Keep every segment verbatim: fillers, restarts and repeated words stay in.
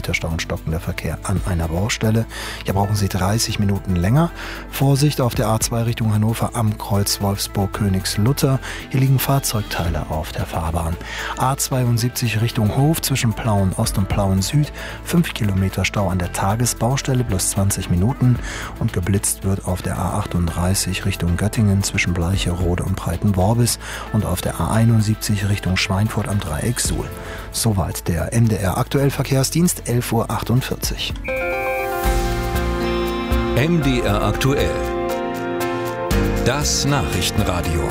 Kilometer Stau und stockender Verkehr an einer Baustelle. Hier brauchen Sie dreißig Minuten länger. Vorsicht auf der A zwei Richtung Hannover am Kreuz Wolfsburg-Königslutter. Hier liegen Fahrzeugteile auf der Fahrbahn. A zweiundsiebzig Richtung Hof zwischen Plauen Ost und Plauen Süd. fünf Kilometer Stau an der Tagesbaustelle plus zwanzig Minuten. Und geblitzt wird auf der A achtunddreißig Richtung Göttingen zwischen Bleicherode und Breitenworbis und auf der A einundsiebzig Richtung Schweinfurt am Dreieck Suhl. Soweit der M D R Aktuell Verkehrsdienst, elf Uhr achtundvierzig. M D R Aktuell. Das Nachrichtenradio.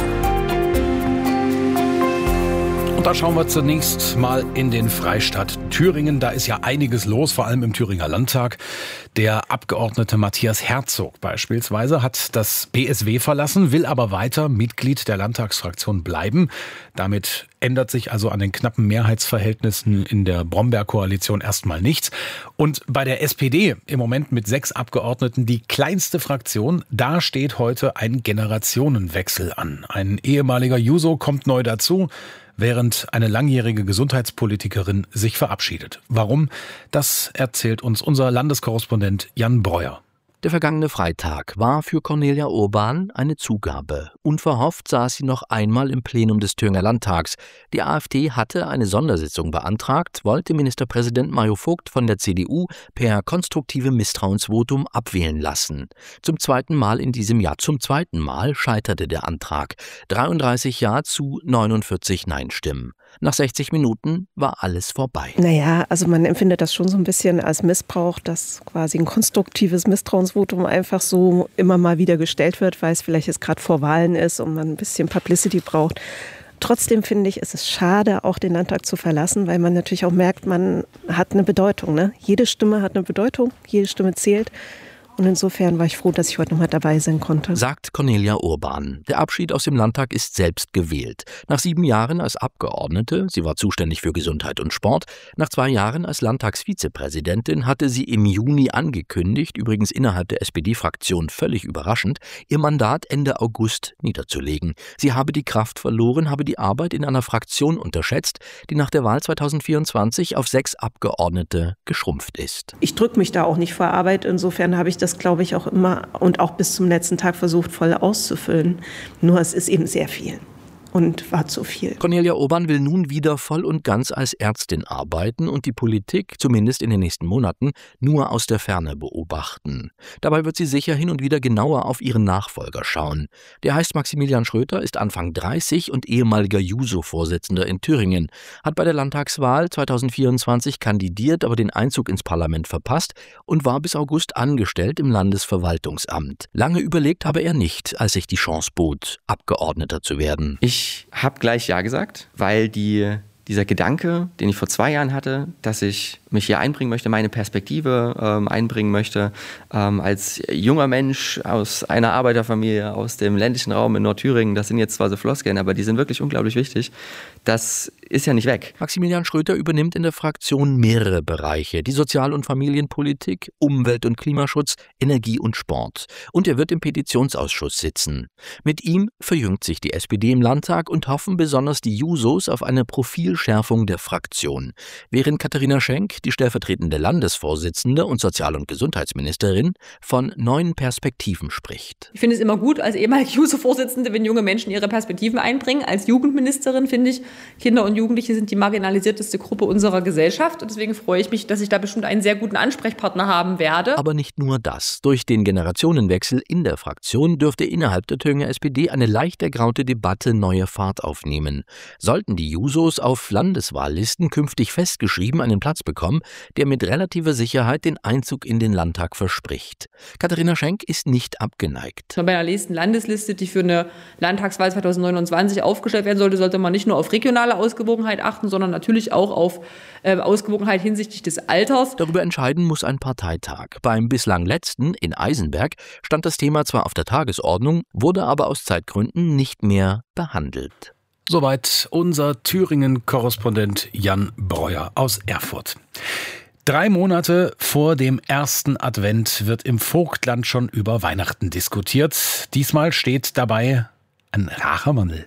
Und da schauen wir zunächst mal in den Freistaat Thüringen. Da ist ja einiges los, vor allem im Thüringer Landtag. Der Abgeordnete Matthias Herzog beispielsweise hat das B S W verlassen, will aber weiter Mitglied der Landtagsfraktion bleiben. Damit ändert sich also an den knappen Mehrheitsverhältnissen in der Bromberg-Koalition erstmal nichts. Und bei der S P D im Moment mit sechs Abgeordneten die kleinste Fraktion, da steht heute ein Generationenwechsel an. Ein ehemaliger Juso kommt neu dazu, während eine langjährige Gesundheitspolitikerin sich verabschiedet. Warum? Das erzählt uns unser Landeskorrespondent Jan Breuer. Der vergangene Freitag war für Cornelia Urban eine Zugabe. Unverhofft saß sie noch einmal im Plenum des Thüringer Landtags. Die AfD hatte eine Sondersitzung beantragt, wollte Ministerpräsident Mario Vogt von der C D U per konstruktive Misstrauensvotum abwählen lassen. Zum zweiten Mal in diesem Jahr, zum zweiten Mal scheiterte der Antrag. dreiunddreißig Ja zu neunundvierzig Nein-Stimmen. Nach sechzig Minuten war alles vorbei. Naja, also man empfindet das schon so ein bisschen als Missbrauch, dass quasi ein konstruktives Misstrauensvotum einfach so immer mal wieder gestellt wird, weil es vielleicht jetzt gerade vor Wahlen ist und man ein bisschen Publicity braucht. Trotzdem finde ich, ist es schade, auch den Landtag zu verlassen, weil man natürlich auch merkt, man hat eine Bedeutung. Ne? Jede Stimme hat eine Bedeutung, jede Stimme zählt. Und insofern war ich froh, dass ich heute noch mal dabei sein konnte. Sagt Cornelia Urban. Der Abschied aus dem Landtag ist selbst gewählt. Nach sieben Jahren als Abgeordnete, sie war zuständig für Gesundheit und Sport, nach zwei Jahren als Landtagsvizepräsidentin hatte sie im Juni angekündigt, übrigens innerhalb der S P D-Fraktion völlig überraschend, ihr Mandat Ende August niederzulegen. Sie habe die Kraft verloren, habe die Arbeit in einer Fraktion unterschätzt, die nach der Wahl zweitausendvierundzwanzig auf sechs Abgeordnete geschrumpft ist. Ich drücke mich da auch nicht vor Arbeit, insofern habe ich das, glaube ich, auch immer und auch bis zum letzten Tag versucht, voll auszufüllen. Nur es ist eben sehr viel und war zu viel. Cornelia Urban will nun wieder voll und ganz als Ärztin arbeiten und die Politik, zumindest in den nächsten Monaten, nur aus der Ferne beobachten. Dabei wird sie sicher hin und wieder genauer auf ihren Nachfolger schauen. Der heißt Maximilian Schröter, ist Anfang dreißig und ehemaliger Juso-Vorsitzender in Thüringen, hat bei der Landtagswahl zweitausendvierundzwanzig kandidiert, aber den Einzug ins Parlament verpasst und war bis August angestellt im Landesverwaltungsamt. Lange überlegt habe er nicht, als sich die Chance bot, Abgeordneter zu werden. Ich Ich habe gleich Ja gesagt, weil die, dieser Gedanke, den ich vor zwei Jahren hatte, dass ich mich hier einbringen möchte, meine Perspektive ähm, einbringen möchte, ähm, als junger Mensch aus einer Arbeiterfamilie aus dem ländlichen Raum in Nordthüringen, das sind jetzt zwar so Floskeln, aber die sind wirklich unglaublich wichtig, das ist ja nicht weg. Maximilian Schröter übernimmt in der Fraktion mehrere Bereiche, die Sozial- und Familienpolitik, Umwelt- und Klimaschutz, Energie und Sport. Und er wird im Petitionsausschuss sitzen. Mit ihm verjüngt sich die S P D im Landtag und hoffen besonders die Jusos auf eine Profilschärfung der Fraktion. Während Katharina Schenk, die stellvertretende Landesvorsitzende und Sozial- und Gesundheitsministerin, von neuen Perspektiven spricht. Ich finde es immer gut als ehemalige Juso-Vorsitzende, wenn junge Menschen ihre Perspektiven einbringen. Als Jugendministerin finde ich, Kinder und Jugendliche sind die marginalisierteste Gruppe unserer Gesellschaft. Und deswegen freue ich mich, dass ich da bestimmt einen sehr guten Ansprechpartner haben werde. Aber nicht nur das. Durch den Generationenwechsel in der Fraktion dürfte innerhalb der Thüringer S P D eine leicht ergraute Debatte neue Fahrt aufnehmen. Sollten die Jusos auf Landeswahllisten künftig festgeschrieben einen Platz bekommen, der mit relativer Sicherheit den Einzug in den Landtag verspricht. Katharina Schenk ist nicht abgeneigt. Bei einer nächsten Landesliste, die für eine Landtagswahl zweitausendneunundzwanzig aufgestellt werden sollte, sollte man nicht nur auf regionale Ausgewogenheit achten, sondern natürlich auch auf äh, Ausgewogenheit hinsichtlich des Alters. Darüber entscheiden muss ein Parteitag. Beim bislang letzten, in Eisenberg, stand das Thema zwar auf der Tagesordnung, wurde aber aus Zeitgründen nicht mehr behandelt. Soweit unser Thüringen-Korrespondent Jan Breuer aus Erfurt. Drei Monate vor dem ersten Advent wird im Vogtland schon über Weihnachten diskutiert. Diesmal steht dabei ein rarer Mandel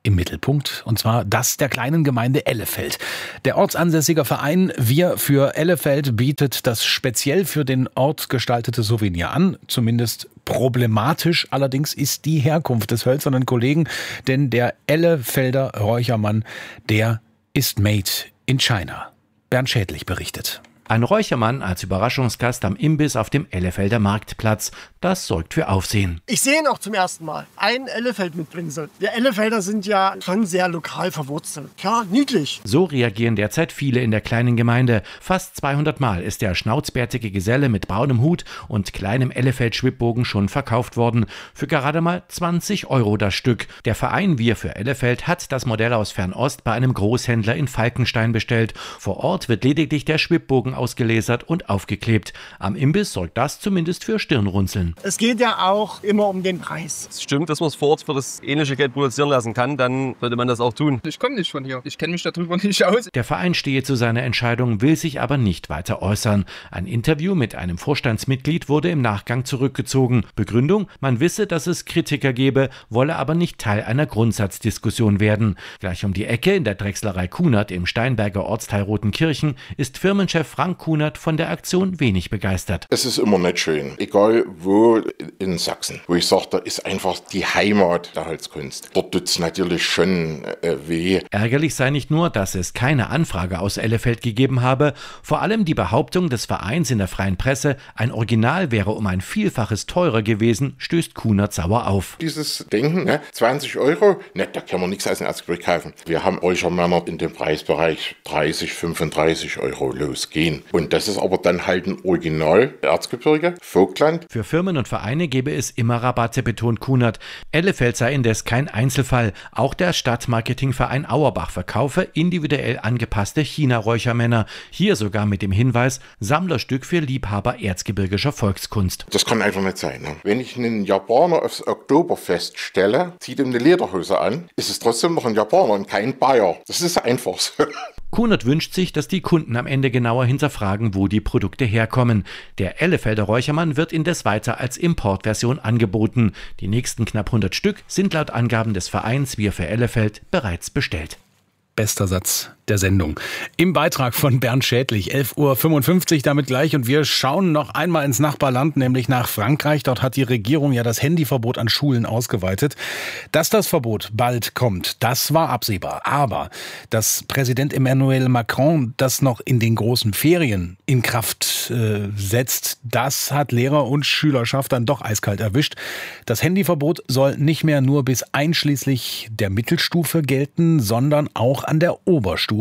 im Mittelpunkt, und zwar das der kleinen Gemeinde Ellefeld. Der ortsansässige Verein Wir für Ellefeld bietet das speziell für den Ort gestaltete Souvenir an, zumindest problematisch allerdings ist die Herkunft des hölzernen Kollegen, denn der Ellefelder Räuchermann, der ist made in China. Bernd Schädlich berichtet. Ein Räuchermann als Überraschungsgast am Imbiss auf dem Ellefelder Marktplatz. Das sorgt für Aufsehen. Ich sehe ihn auch zum ersten Mal. Ein Ellefeld mitbringsel. Wir Ellefelder sind ja schon sehr lokal verwurzelt. Klar, niedlich. So reagieren derzeit viele in der kleinen Gemeinde. Fast zweihundert Mal ist der schnauzbärtige Geselle mit braunem Hut und kleinem Ellefeld-Schwibbogen schon verkauft worden. Für gerade mal zwanzig Euro das Stück. Der Verein Wir für Ellefeld hat das Modell aus Fernost bei einem Großhändler in Falkenstein bestellt. Vor Ort wird lediglich der Schwibbogen ausgelasert und aufgeklebt. Am Imbiss sorgt das zumindest für Stirnrunzeln. Es geht ja auch immer um den Preis. Es stimmt, dass man es vor Ort für das ähnliche Geld produzieren lassen kann, dann sollte man das auch tun. Ich komme nicht von hier. Ich kenne mich darüber nicht aus. Der Verein stehe zu seiner Entscheidung, will sich aber nicht weiter äußern. Ein Interview mit einem Vorstandsmitglied wurde im Nachgang zurückgezogen. Begründung, man wisse, dass es Kritiker gebe, wolle aber nicht Teil einer Grundsatzdiskussion werden. Gleich um die Ecke in der Drechslerei Kunert im Steinberger Ortsteil Rotenkirchen ist Firmenchef Frank Kunert von der Aktion wenig begeistert. Es ist immer nicht schön, egal wo in Sachsen, wo ich sage, da ist einfach die Heimat der Holzkunst. Dort tut es natürlich schon äh, weh. Ärgerlich sei nicht nur, dass es keine Anfrage aus Ellefeld gegeben habe, vor allem die Behauptung des Vereins in der freien Presse, ein Original wäre um ein Vielfaches teurer gewesen, stößt Kunert sauer auf. Dieses Denken, ne, zwanzig Euro, ne, da kann man nichts aus dem Erzgebirge kaufen. Wir haben Räuchermänner in dem Preisbereich dreißig, fünfunddreißig Euro losgehen. Und das ist aber dann halt ein Original Erzgebirge, Vogtland. Für Firmen und Vereine gebe es immer Rabatte, betont Kunert. Ellefeld sei indes kein Einzelfall. Auch der Stadtmarketingverein Auerbach verkaufe individuell angepasste China-Räuchermänner. Hier sogar mit dem Hinweis, Sammlerstück für Liebhaber erzgebirgischer Volkskunst. Das kann einfach nicht sein. Ne? Wenn ich einen Japaner aufs Oktoberfest stelle, zieht ihm eine Lederhose an, ist es trotzdem noch ein Japaner und kein Bayer. Das ist einfach so. Kunert wünscht sich, dass die Kunden am Ende genauer hinterfragen, wo die Produkte herkommen. Der Ellefelder Räuchermann wird indes weiter als Importversion angeboten. Die nächsten knapp hundert Stück sind laut Angaben des Vereins Wir für Ellefeld bereits bestellt. Bester Satz der Sendung. Im Beitrag von Bernd Schädlich, elf Uhr fünfundfünfzig damit gleich. Und wir schauen noch einmal ins Nachbarland, nämlich nach Frankreich. Dort hat die Regierung ja das Handyverbot an Schulen ausgeweitet. Dass das Verbot bald kommt, das war absehbar. Aber dass Präsident Emmanuel Macron das noch in den großen Ferien in Kraft äh, setzt, das hat Lehrer und Schülerschaft dann doch eiskalt erwischt. Das Handyverbot soll nicht mehr nur bis einschließlich der Mittelstufe gelten, sondern auch an der Oberstufe.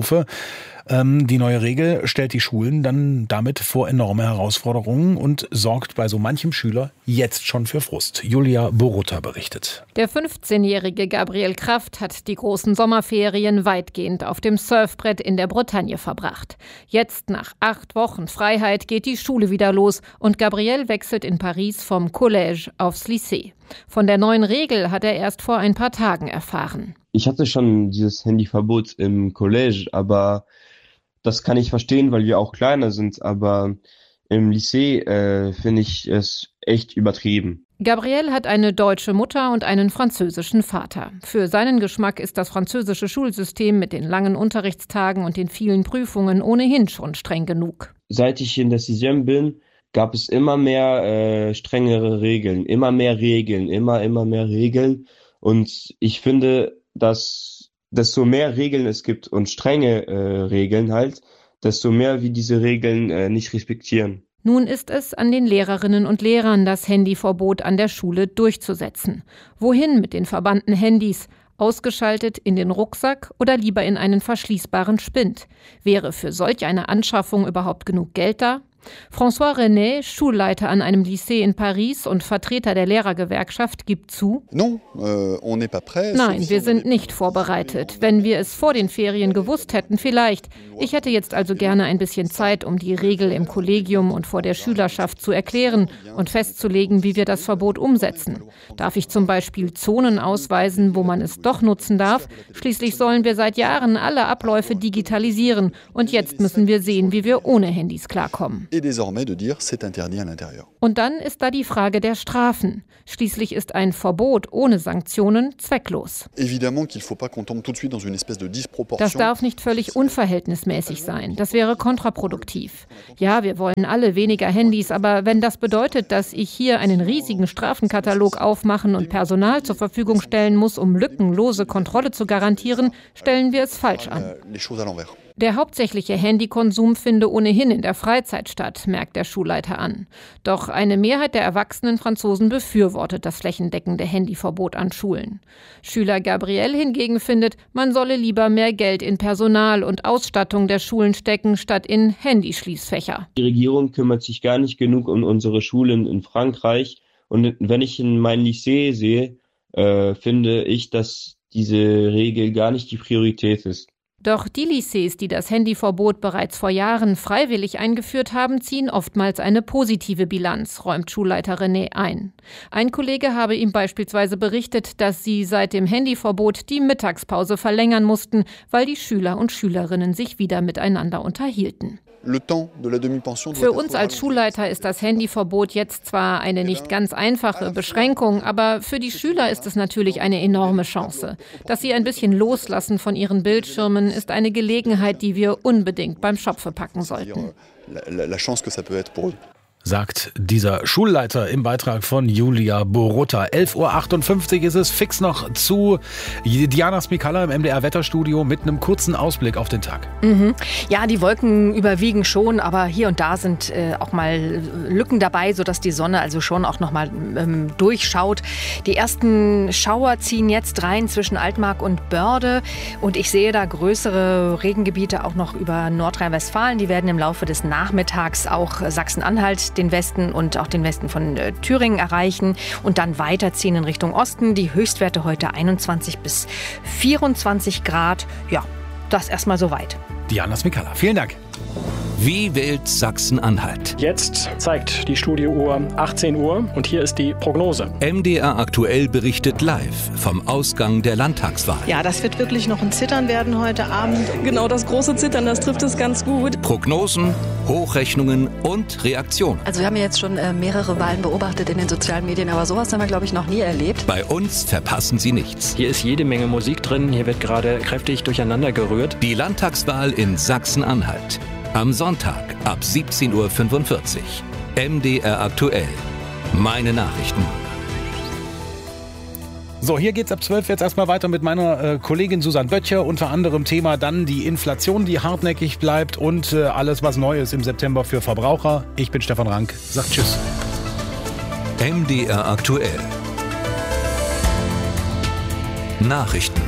Ähm, die neue Regel stellt die Schulen dann damit vor enorme Herausforderungen und sorgt bei so manchem Schüler jetzt schon für Frust. Julia Borutta berichtet. Der fünfzehnjährige Gabriel Kraft hat die großen Sommerferien weitgehend auf dem Surfbrett in der Bretagne verbracht. Jetzt, nach acht Wochen Freiheit, geht die Schule wieder los und Gabriel wechselt in Paris vom Collège aufs Lycée. Von der neuen Regel hat er erst vor ein paar Tagen erfahren. Ich hatte schon dieses Handyverbot im Collège, aber das kann ich verstehen, weil wir auch kleiner sind. Aber im Lycée äh, finde ich es echt übertrieben. Gabriel hat eine deutsche Mutter und einen französischen Vater. Für seinen Geschmack ist das französische Schulsystem mit den langen Unterrichtstagen und den vielen Prüfungen ohnehin schon streng genug. Seit ich in der Sixième bin, gab es immer mehr äh, strengere Regeln, immer mehr Regeln, immer, immer mehr Regeln. Und ich finde, dass desto mehr Regeln es gibt und strenge äh, Regeln halt, desto mehr wir diese Regeln äh, nicht respektieren. Nun ist es an den Lehrerinnen und Lehrern, das Handyverbot an der Schule durchzusetzen. Wohin mit den verbannten Handys? Ausgeschaltet in den Rucksack oder lieber in einen verschließbaren Spind? Wäre für solch eine Anschaffung überhaupt genug Geld da? François René, Schulleiter an einem Lycée in Paris und Vertreter der Lehrergewerkschaft, gibt zu: Nein, wir sind nicht vorbereitet. Wenn wir es vor den Ferien gewusst hätten, vielleicht. Ich hätte jetzt also gerne ein bisschen Zeit, um die Regel im Kollegium und vor der Schülerschaft zu erklären und festzulegen, wie wir das Verbot umsetzen. Darf ich zum Beispiel Zonen ausweisen, wo man es doch nutzen darf? Schließlich sollen wir seit Jahren alle Abläufe digitalisieren und jetzt müssen wir sehen, wie wir ohne Handys klarkommen. et désormais de dire c'est interdit à l'intérieur. Und dann ist da die Frage der Strafen. Schließlich ist ein Verbot ohne Sanktionen zwecklos. Évidemment qu'il faut pas qu'on tombe tout de suite dans une espèce de disproportion. Das darf nicht völlig unverhältnismäßig sein. Das wäre kontraproduktiv. Ja, wir wollen alle weniger Handys, aber wenn das bedeutet, dass ich hier einen riesigen Strafenkatalog aufmachen und Personal zur Verfügung stellen muss, um lückenlose Kontrolle zu garantieren, stellen wir es falsch an. Der hauptsächliche Handykonsum finde ohnehin in der Freizeit statt, merkt der Schulleiter an. Doch eine Mehrheit der erwachsenen Franzosen befürwortet das flächendeckende Handyverbot an Schulen. Schüler Gabriel hingegen findet, man solle lieber mehr Geld in Personal und Ausstattung der Schulen stecken, statt in Handyschließfächer. Die Regierung kümmert sich gar nicht genug um unsere Schulen in Frankreich. Und wenn ich in mein Lycée sehe, äh, finde ich, dass diese Regel gar nicht die Priorität ist. Doch die Lycées, die das Handyverbot bereits vor Jahren freiwillig eingeführt haben, ziehen oftmals eine positive Bilanz, räumt Schulleiter René ein. Ein Kollege habe ihm beispielsweise berichtet, dass sie seit dem Handyverbot die Mittagspause verlängern mussten, weil die Schüler und Schülerinnen sich wieder miteinander unterhielten. Für uns als Schulleiter ist das Handyverbot jetzt zwar eine nicht ganz einfache Beschränkung, aber für die Schüler ist es natürlich eine enorme Chance. Dass sie ein bisschen loslassen von ihren Bildschirmen, ist eine Gelegenheit, die wir unbedingt beim Schopfe packen sollten. Sagt dieser Schulleiter im Beitrag von Julia Borutta. elf Uhr achtundfünfzig ist es, fix noch zu Diana Smikalla im M D R-Wetterstudio mit einem kurzen Ausblick auf den Tag. Mhm. Ja, die Wolken überwiegen schon, aber hier und da sind äh, auch mal Lücken dabei, sodass die Sonne also schon auch noch mal ähm, durchschaut. Die ersten Schauer ziehen jetzt rein zwischen Altmark und Börde und ich sehe da größere Regengebiete auch noch über Nordrhein-Westfalen. Die werden im Laufe des Nachmittags auch Sachsen-Anhalt, den Westen und auch den Westen von äh, Thüringen erreichen und dann weiterziehen in Richtung Osten. Die Höchstwerte heute einundzwanzig bis vierundzwanzig Grad. Ja, das erstmal soweit. Diana Smikalla, vielen Dank. Wie wählt Sachsen-Anhalt? Jetzt zeigt die Studiouhr achtzehn Uhr und hier ist die Prognose. M D R aktuell berichtet live vom Ausgang der Landtagswahl. Ja, das wird wirklich noch ein Zittern werden heute Abend. Genau, das große Zittern, das trifft es ganz gut. Prognosen, Hochrechnungen und Reaktionen. Also wir haben ja jetzt schon äh, mehrere Wahlen beobachtet in den sozialen Medien, aber sowas haben wir, glaube ich, noch nie erlebt. Bei uns verpassen Sie nichts. Hier ist jede Menge Musik drin, hier wird gerade kräftig durcheinander gerührt. Die Landtagswahl in Sachsen-Anhalt. Am Sonntag ab siebzehn Uhr fünfundvierzig. M D R aktuell. Meine Nachrichten. So, hier geht's ab zwölf jetzt erstmal weiter mit meiner äh, Kollegin Susanne Böttcher. Unter anderem Thema dann die Inflation, die hartnäckig bleibt und äh, alles, was neu ist im September für Verbraucher. Ich bin Stefan Rank. Sagt Tschüss. M D R aktuell. Nachrichten.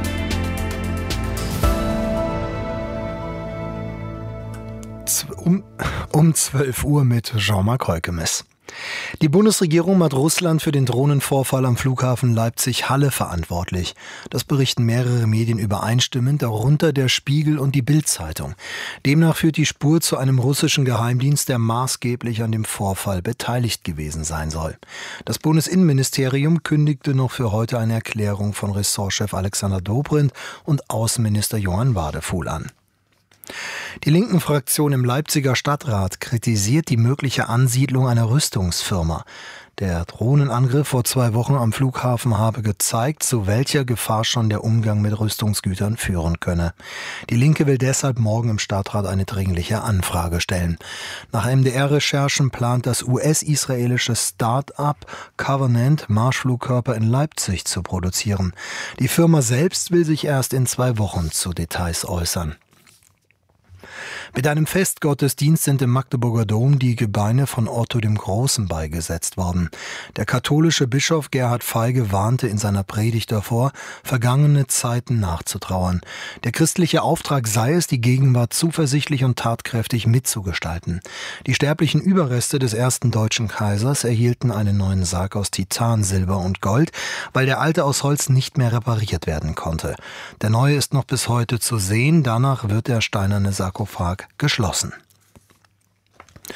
Um, um zwölf Uhr mit Jean-Marc Reukemes. Die Bundesregierung macht Russland für den Drohnenvorfall am Flughafen Leipzig-Halle verantwortlich. Das berichten mehrere Medien übereinstimmend, darunter der Spiegel und die Bild-Zeitung. Demnach führt die Spur zu einem russischen Geheimdienst, der maßgeblich an dem Vorfall beteiligt gewesen sein soll. Das Bundesinnenministerium kündigte noch für heute eine Erklärung von Ressortchef Alexander Dobrindt und Außenminister Johann Wadefuhl an. Die linken Fraktion im Leipziger Stadtrat kritisiert die mögliche Ansiedlung einer Rüstungsfirma. Der Drohnenangriff vor zwei Wochen am Flughafen habe gezeigt, zu welcher Gefahr schon der Umgang mit Rüstungsgütern führen könne. Die Linke will deshalb morgen im Stadtrat eine dringliche Anfrage stellen. Nach M D R-Recherchen plant das U S-israelische Start-up Covenant, Marschflugkörper in Leipzig zu produzieren. Die Firma selbst will sich erst in zwei Wochen zu Details äußern. Mit einem Festgottesdienst sind im Magdeburger Dom die Gebeine von Otto dem Großen beigesetzt worden. Der katholische Bischof Gerhard Feige warnte in seiner Predigt davor, vergangene Zeiten nachzutrauern. Der christliche Auftrag sei es, die Gegenwart zuversichtlich und tatkräftig mitzugestalten. Die sterblichen Überreste des ersten deutschen Kaisers erhielten einen neuen Sarg aus Titan, Silber und Gold, weil der alte aus Holz nicht mehr repariert werden konnte. Der neue ist noch bis heute zu sehen, danach wird der steinerne Sarkophag geschlossen.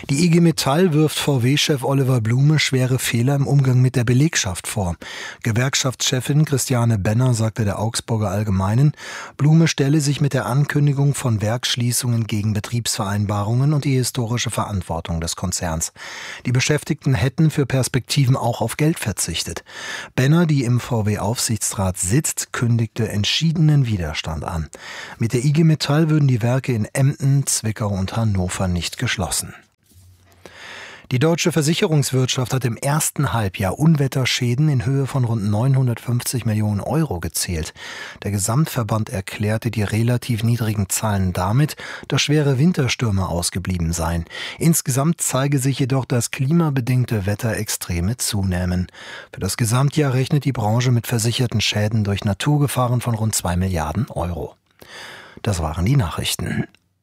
Die I G Metall wirft V W-Chef Oliver Blume schwere Fehler im Umgang mit der Belegschaft vor. Gewerkschaftschefin Christiane Benner sagte der Augsburger Allgemeinen, Blume stelle sich mit der Ankündigung von Werksschließungen gegen Betriebsvereinbarungen und die historische Verantwortung des Konzerns. Die Beschäftigten hätten für Perspektiven auch auf Geld verzichtet. Benner, die im V W-Aufsichtsrat sitzt, kündigte entschiedenen Widerstand an. Mit der I G Metall würden die Werke in Emden, Zwickau und Hannover nicht geschlossen. Die deutsche Versicherungswirtschaft hat im ersten Halbjahr Unwetterschäden in Höhe von rund neunhundertfünfzig Millionen Euro gezählt. Der Gesamtverband erklärte die relativ niedrigen Zahlen damit, dass schwere Winterstürme ausgeblieben seien. Insgesamt zeige sich jedoch, dass klimabedingte Wetterextreme zunehmen. Für das Gesamtjahr rechnet die Branche mit versicherten Schäden durch Naturgefahren von rund zwei Milliarden Euro. Das waren die Nachrichten.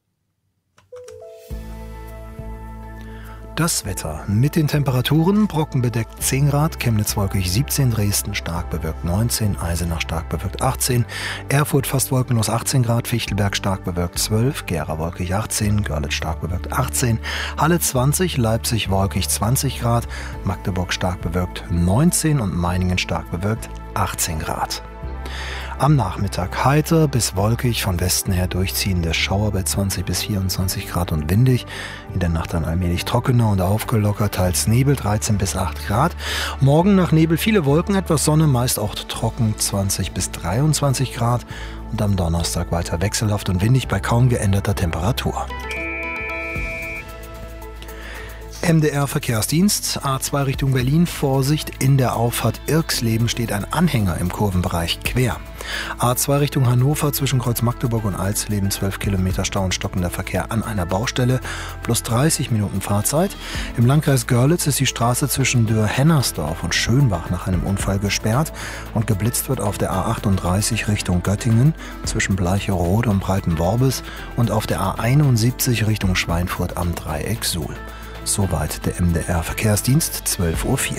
Das Wetter mit den Temperaturen: brockenbedeckt zehn Grad, Chemnitz wolkig siebzehn, Dresden stark bewölkt neunzehn, Eisenach stark bewölkt achtzehn, Erfurt fast wolkenlos achtzehn Grad, Fichtelberg stark bewölkt zwölf, Gera wolkig achtzehn, Görlitz stark bewölkt achtzehn, Halle zwanzig, Leipzig wolkig zwanzig Grad, Magdeburg stark bewölkt neunzehn und Meiningen stark bewölkt achtzehn Grad. Am Nachmittag heiter bis wolkig, von Westen her durchziehende Schauer bei zwanzig bis vierundzwanzig Grad und windig. In der Nacht dann allmählich trockener und aufgelockert, teils Nebel, dreizehn bis acht Grad. Morgen nach Nebel viele Wolken, etwas Sonne, meist auch trocken, zwanzig bis dreiundzwanzig Grad. Und am Donnerstag weiter wechselhaft und windig bei kaum geänderter Temperatur. M D R-Verkehrsdienst, A zwei Richtung Berlin, Vorsicht, in der Auffahrt Irxleben steht ein Anhänger im Kurvenbereich quer. A zwei Richtung Hannover zwischen Kreuz Magdeburg und Alsleben, zwölf Kilometer Stau und stockender Verkehr an einer Baustelle, plus dreißig Minuten Fahrzeit. Im Landkreis Görlitz ist die Straße zwischen Dürr-Hennersdorf und Schönbach nach einem Unfall gesperrt und geblitzt wird auf der A achtunddreißig Richtung Göttingen zwischen Bleicherode und Breitenworbis und auf der A einundsiebzig Richtung Schweinfurt am Dreieck Suhl. Soweit der M D R-Verkehrsdienst, zwölf Uhr vier.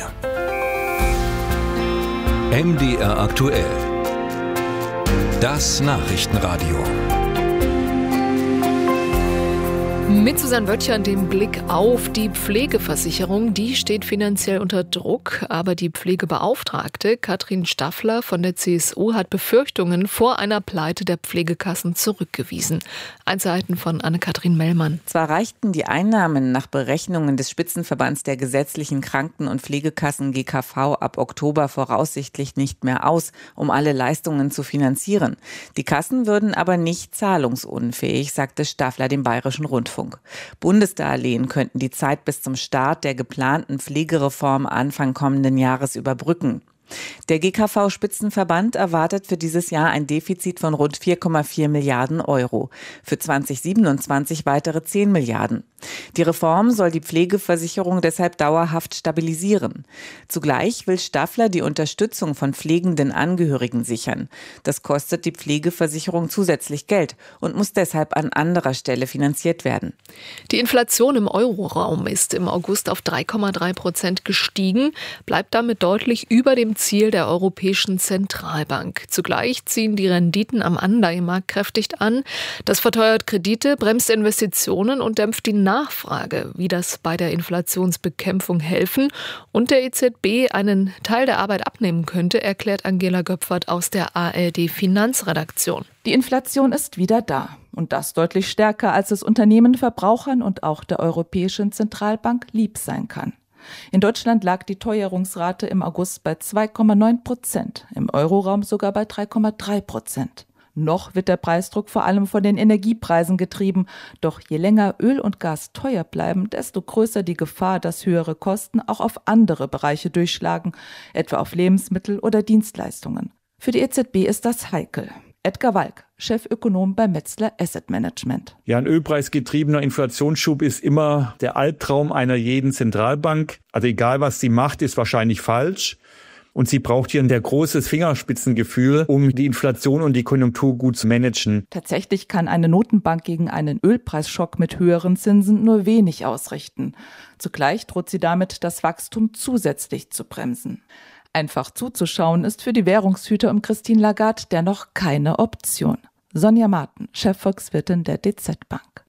M D R aktuell. Das Nachrichtenradio. Mit Susanne Wöttcher dem Blick auf die Pflegeversicherung. Die steht finanziell unter Druck, aber die Pflegebeauftragte Katrin Staffler von der C S U hat Befürchtungen vor einer Pleite der Pflegekassen zurückgewiesen. Einzelheiten von Anne-Kathrin Mellmann. Zwar reichten die Einnahmen nach Berechnungen des Spitzenverbands der gesetzlichen Kranken- und Pflegekassen G K V ab Oktober voraussichtlich nicht mehr aus, um alle Leistungen zu finanzieren. Die Kassen würden aber nicht zahlungsunfähig, sagte Staffler dem Bayerischen Rundfunk. Bundesdarlehen könnten die Zeit bis zum Start der geplanten Pflegereform Anfang kommenden Jahres überbrücken. Der G K V-Spitzenverband erwartet für dieses Jahr ein Defizit von rund vier Komma vier Milliarden Euro. Für zweitausendsiebenundzwanzig weitere zehn Milliarden. Die Reform soll die Pflegeversicherung deshalb dauerhaft stabilisieren. Zugleich will Staffler die Unterstützung von pflegenden Angehörigen sichern. Das kostet die Pflegeversicherung zusätzlich Geld und muss deshalb an anderer Stelle finanziert werden. Die Inflation im Euroraum ist im August auf drei Komma drei Prozent gestiegen, bleibt damit deutlich über dem Ziel der Europäischen Zentralbank. Zugleich ziehen die Renditen am Anleihemarkt kräftig an. Das verteuert Kredite, bremst Investitionen und dämpft die Nachfrage. Wie das bei der Inflationsbekämpfung helfen und der E Z B einen Teil der Arbeit abnehmen könnte, erklärt Angela Göpfert aus der A R D-Finanzredaktion. Die Inflation ist wieder da. Und das deutlich stärker, als es Unternehmen, Verbrauchern und auch der Europäischen Zentralbank lieb sein kann. In Deutschland lag die Teuerungsrate im August bei zwei Komma neun Prozent, im Euroraum sogar bei drei Komma drei Prozent. Noch wird der Preisdruck vor allem von den Energiepreisen getrieben. Doch je länger Öl und Gas teuer bleiben, desto größer die Gefahr, dass höhere Kosten auch auf andere Bereiche durchschlagen, etwa auf Lebensmittel oder Dienstleistungen. Für die E Z B ist das heikel. Edgar Walk, Chefökonom bei Metzler Asset Management. Ja, ein ölpreisgetriebener Inflationsschub ist immer der Albtraum einer jeden Zentralbank. Also egal, was sie macht, ist wahrscheinlich falsch. Und sie braucht hier ein sehr großes Fingerspitzengefühl, um die Inflation und die Konjunktur gut zu managen. Tatsächlich kann eine Notenbank gegen einen Ölpreisschock mit höheren Zinsen nur wenig ausrichten. Zugleich droht sie damit, das Wachstum zusätzlich zu bremsen. Einfach zuzuschauen ist für die Währungshüter um Christine Lagarde dennoch keine Option. Sonja Marten, Chefvolkswirtin der D Z Bank.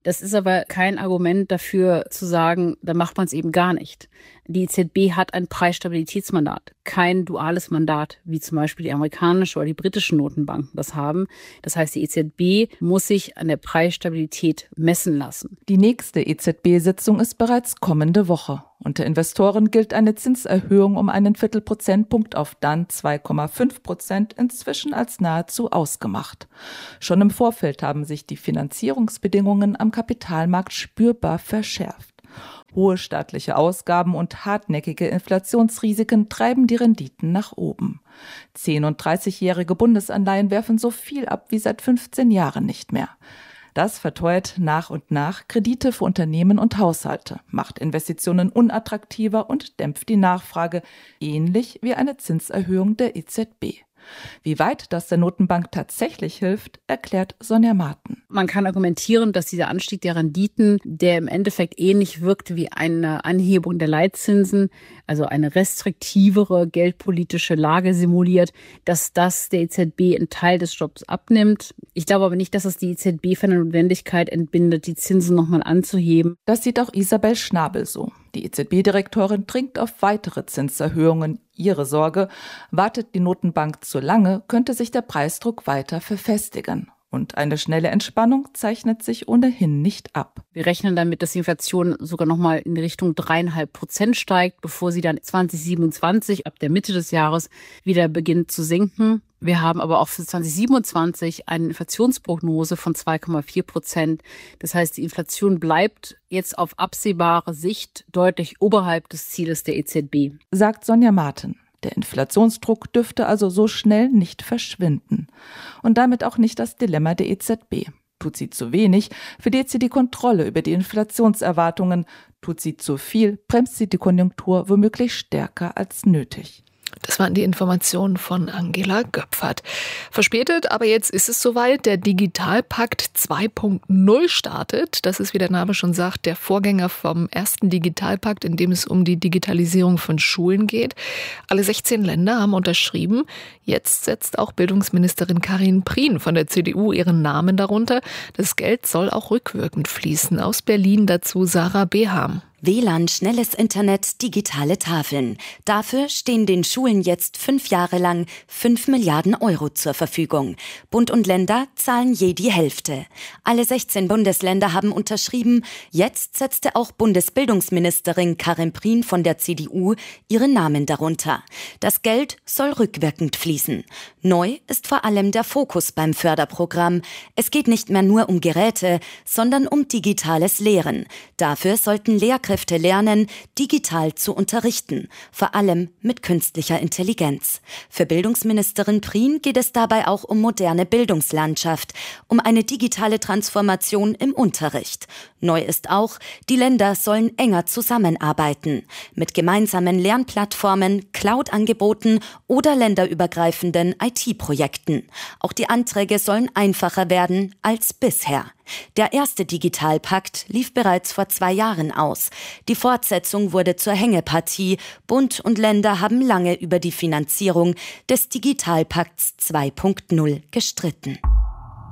Das ist aber kein Argument dafür zu sagen, da macht man es eben gar nicht. Die E Z B hat ein Preisstabilitätsmandat, kein duales Mandat, wie zum Beispiel die amerikanische oder die britische Notenbanken das haben. Das heißt, die E Z B muss sich an der Preisstabilität messen lassen. Die nächste E Z B-Sitzung ist bereits kommende Woche. Unter Investoren gilt eine Zinserhöhung um einen Viertelprozentpunkt auf dann zwei Komma fünf Prozent inzwischen als nahezu ausgemacht. Schon im Vorfeld haben sich die Finanzierungsbedingungen am Kapitalmarkt spürbar verschärft. Hohe staatliche Ausgaben und hartnäckige Inflationsrisiken treiben die Renditen nach oben. zehn- und dreißigjährige Bundesanleihen werfen so viel ab wie seit fünfzehn Jahren nicht mehr. Das verteuert nach und nach Kredite für Unternehmen und Haushalte, macht Investitionen unattraktiver und dämpft die Nachfrage, ähnlich wie eine Zinserhöhung der E Z B. Wie weit das der Notenbank tatsächlich hilft, erklärt Sonja Marten. Man kann argumentieren, dass dieser Anstieg der Renditen, der im Endeffekt ähnlich wirkt wie eine Anhebung der Leitzinsen, also eine restriktivere geldpolitische Lage simuliert, dass das der E Z B einen Teil des Jobs abnimmt. Ich glaube aber nicht, dass es die E Z B von der Notwendigkeit entbindet, die Zinsen nochmal anzuheben. Das sieht auch Isabel Schnabel so. Die E Z B-Direktorin dringt auf weitere Zinserhöhungen. Ihre Sorge: Wartet die Notenbank zu lange, könnte sich der Preisdruck weiter verfestigen. Und eine schnelle Entspannung zeichnet sich ohnehin nicht ab. Wir rechnen damit, dass die Inflation sogar noch mal in Richtung dreieinhalb Prozent steigt, bevor sie dann zwanzig siebenundzwanzig, ab der Mitte des Jahres, wieder beginnt zu sinken. Wir haben aber auch für zwanzig siebenundzwanzig eine Inflationsprognose von zwei Komma vier Prozent. Das heißt, die Inflation bleibt jetzt auf absehbare Sicht deutlich oberhalb des Zieles der E Z B. Sagt Sonja Marten. Der Inflationsdruck dürfte also so schnell nicht verschwinden. Und damit auch nicht das Dilemma der E Z B. Tut sie zu wenig, verliert sie die Kontrolle über die Inflationserwartungen. Tut sie zu viel, bremst sie die Konjunktur womöglich stärker als nötig. Das waren die Informationen von Angela Göpfert. Verspätet, aber jetzt ist es soweit. Der Digitalpakt zwei Punkt null startet. Das ist, wie der Name schon sagt, der Vorgänger vom ersten Digitalpakt, in dem es um die Digitalisierung von Schulen geht. Alle sechzehn Länder haben unterschrieben. Jetzt setzt auch Bildungsministerin Karin Prien von der C D U ihren Namen darunter. Das Geld soll auch rückwirkend fließen. Aus Berlin dazu Sarah Beham. W L A N, schnelles Internet, digitale Tafeln. Dafür stehen den Schulen jetzt fünf Jahre lang fünf Milliarden Euro zur Verfügung. Bund und Länder zahlen je die Hälfte. Alle sechzehn Bundesländer haben unterschrieben. Jetzt setzte auch Bundesbildungsministerin Karin Prien von der C D U ihren Namen darunter. Das Geld soll rückwirkend fließen. Neu ist vor allem der Fokus beim Förderprogramm. Es geht nicht mehr nur um Geräte, sondern um digitales Lehren. Dafür sollten Lehrkräfte Lehrkräfte lernen, digital zu unterrichten, vor allem mit künstlicher Intelligenz. Für Bildungsministerin Prien geht es dabei auch um moderne Bildungslandschaft, um eine digitale Transformation im Unterricht. Neu ist auch, die Länder sollen enger zusammenarbeiten, mit gemeinsamen Lernplattformen, Cloud-Angeboten oder länderübergreifenden I T-Projekten. Auch die Anträge sollen einfacher werden als bisher. Der erste Digitalpakt lief bereits vor zwei Jahren aus. Die Fortsetzung wurde zur Hängepartie. Bund und Länder haben lange über die Finanzierung des Digitalpakts zwei Punkt null gestritten.